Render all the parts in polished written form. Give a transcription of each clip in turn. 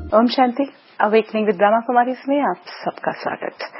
Om Shanti. Awakening with Brahma Kumari में आप सबका स्वागत।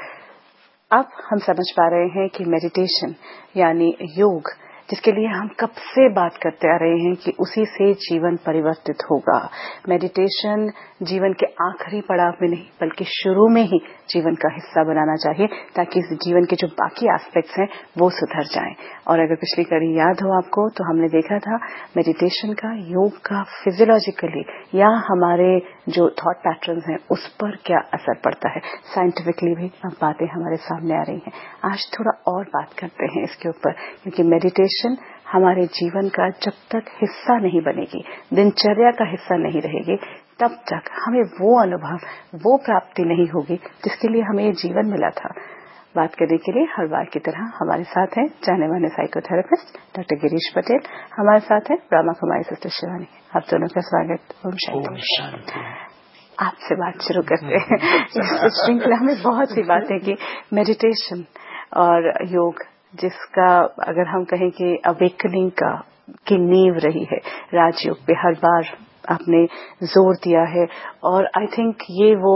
अब हम समझ पा रहे हैं कि मेडिटेशन यानी योग, जिसके लिए हम कब से बात करते आ रहे हैं कि उसी से जीवन परिवर्तित होगा। मेडिटेशन जीवन के आखिरी पड़ाव में नहीं बल्कि शुरू में ही जीवन का हिस्सा बनाना चाहिए, ताकि जीवन के जो बाकी एस्पेक्ट्स हैं वो सुधर जाएं। और अगर पिछली कड़ी याद हो आपको, तो हमने देखा था मेडिटेशन का, योग का फिजियोलॉजिकली या हमारे जो थॉट पैटर्न्स हैं उस पर क्या असर पड़ता है। साइंटिफिकली भी अब बातें हमारे सामने आ रही हैं। आज थोड़ा और बात करते हैं इसके ऊपर, क्योंकि मेडिटेशन हमारे जीवन का जब तक हिस्सा नहीं बनेगी, दिनचर्या का हिस्सा नहीं रहेगी, तब तक हमें वो अनुभव, वो प्राप्ति नहीं होगी जिसके लिए हमें ये जीवन मिला था। बात करने के लिए हर बार की तरह हमारे साथ हैं जाने माने साइकोथेरेपिस्ट डॉक्टर गिरीश पटेल, हमारे साथ हैं ब्रह्मा कुमारी सिस्टर शिवानी। आप दोनों का स्वागत। ओम शांति। आपसे बात शुरू करते हैं। इस श्रृंखला में बहुत सी बातें की, मेडिटेशन और योग, जिसका अगर हम कहें कि अवेकनिंग की नींव रही है, राजयोग पे हर बार आपने जोर दिया है। और आई थिंक ये वो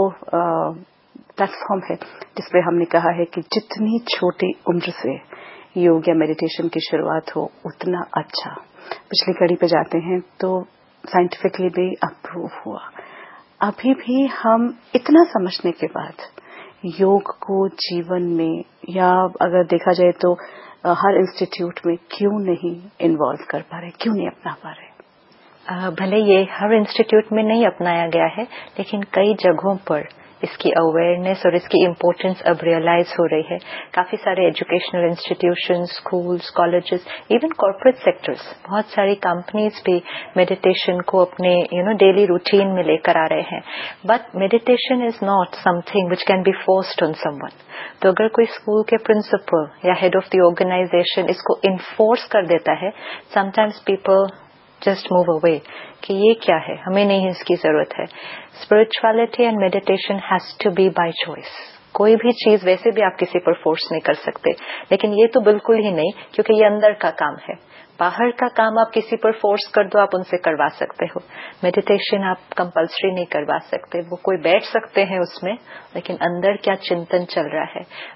प्लेटफॉर्म है जिसपे हमने कहा है कि जितनी छोटी उम्र से योग या मेडिटेशन की शुरुआत हो उतना अच्छा। पिछली कड़ी पे जाते हैं तो साइंटिफिकली भी अप्रूव हुआ। अभी भी हम इतना समझने के बाद योग को जीवन में, या अगर देखा जाए तो हर इंस्टीट्यूट में क्यों नहीं इन्वॉल्व कर पा रहे, क्यों नहीं अपना पा रहे? भले ये हर इंस्टीट्यूट में नहीं अपनाया गया है, लेकिन कई जगहों पर इसकी अवेयरनेस और इसकी इम्पोर्टेंस अब रियलाइज हो रही है। काफी सारे educational institutions, schools, colleges, even corporate sectors, बहुत सारी कंपनीज भी मेडिटेशन को अपने डेली रूटीन में लेकर आ रहे हैं। But meditation is not something which can be forced on someone. तो अगर कोई स्कूल के प्रिंसिपल या हेड ऑफ द ऑर्गेनाइजेशन इसको इन्फोर्स कर देता है, sometimes people just move away कि ये क्या है, हमें नहीं इसकी जरूरत है। Spirituality and meditation has to be by choice. कोई भी चीज वैसे भी आप किसी पर फोर्स नहीं कर सकते, लेकिन ये तो बिल्कुल ही नहीं, क्योंकि ये अंदर का काम है। बाहर का काम आप किसी पर फोर्स कर दो, आप उनसे करवा सकते हो। मेडिटेशन आप कंपल्सरी नहीं करवा सकते। वो कोई बैठ सकते हैं उसमें, लेकिन अंदर क्या चिंतन चल रहा है,